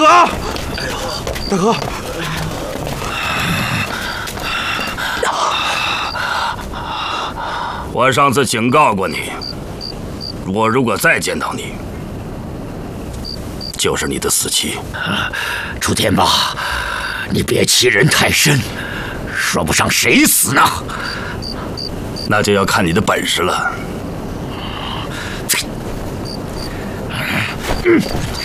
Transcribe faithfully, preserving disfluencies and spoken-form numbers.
和，大和， 我上次警告过你，我如果再见到你，就是你的死期。 楚天霸，你别欺人太甚，说不上谁死呢。 那就要看你的本事了。 嗯